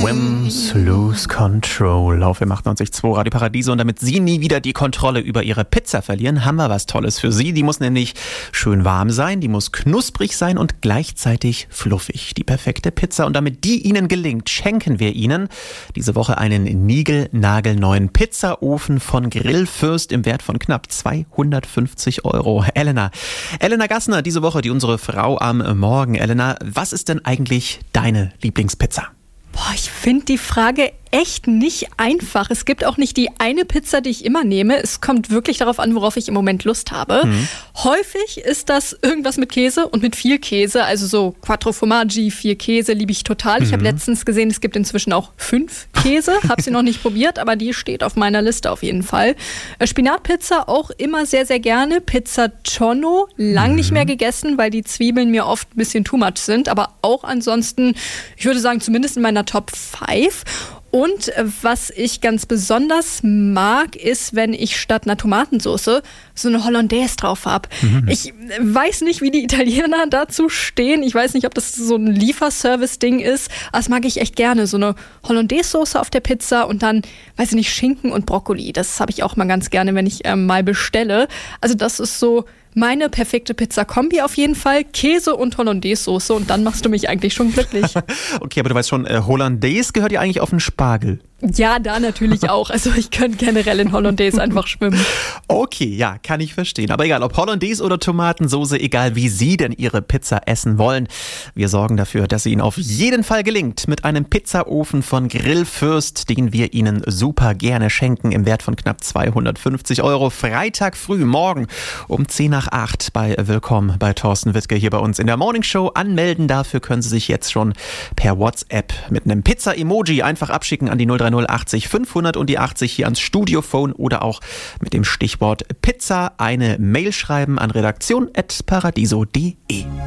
Swims, Lose Control auf dem 98.2 Radio Paradiso. Und damit Sie nie wieder die Kontrolle über Ihre Pizza verlieren, haben wir was Tolles für Sie. Die muss nämlich schön warm sein, die muss knusprig sein und gleichzeitig fluffig. Die perfekte Pizza. Und damit die Ihnen gelingt, schenken wir Ihnen diese Woche einen niegelnagelneuen Pizzaofen von Grillfürst im Wert von knapp 250 €. Elena Gassner, diese Woche, die unsere Frau am Morgen. Elena, was ist denn eigentlich deine Lieblingspizza? Ich finde die Frage echt nicht einfach. Es gibt auch nicht die eine Pizza, die ich immer nehme. Es kommt wirklich darauf an, worauf ich im Moment Lust habe. Häufig ist das irgendwas mit Käse und mit viel Käse. Also so Quattro Formaggi, 4 Käse liebe ich total. Ich habe letztens gesehen, es gibt inzwischen auch 5 Käse. Habe sie noch nicht probiert, aber die steht auf meiner Liste auf jeden Fall. Spinatpizza auch immer sehr, sehr gerne. Pizza Tonno, lang nicht mehr gegessen, weil die Zwiebeln mir oft ein bisschen too much sind. Aber auch ansonsten, ich würde sagen, zumindest in meiner Top 5. Und was ich ganz besonders mag, ist, wenn ich statt einer Tomatensauce so eine Hollandaise drauf habe. Ich weiß nicht, wie die Italiener dazu stehen. Ich weiß nicht, ob das so ein Lieferservice-Ding ist. Aber das mag ich echt gerne. So eine Hollandaise-Soße auf der Pizza und dann, weiß ich nicht, Schinken und Brokkoli. Das habe ich auch mal ganz gerne, wenn ich mal bestelle. Also das ist so meine perfekte Pizza-Kombi auf jeden Fall. Käse und Hollandaise-Soße und dann machst du mich eigentlich schon glücklich. Okay, aber du weißt schon, Hollandaise gehört ja eigentlich auf den Spargel. Ja, da natürlich auch. Also ich könnte generell in Hollandaise einfach schwimmen. Okay, ja, kann ich verstehen. Aber egal, ob Hollandaise oder Tomatensoße, egal wie Sie denn Ihre Pizza essen wollen. Wir sorgen dafür, dass sie Ihnen auf jeden Fall gelingt mit einem Pizzaofen von Grillfürst, den wir Ihnen super gerne schenken im Wert von knapp 250 €. Freitag früh, morgen um 7:50 bei Willkommen bei Thorsten Wittke hier bei uns in der Morning Show. Anmelden dafür können Sie sich jetzt schon per WhatsApp mit einem Pizza-Emoji einfach abschicken an die 030 80 500 und die 80 hier ans Studiophone oder auch mit dem Stichwort Pizza eine Mail schreiben an redaktion@paradiso.de.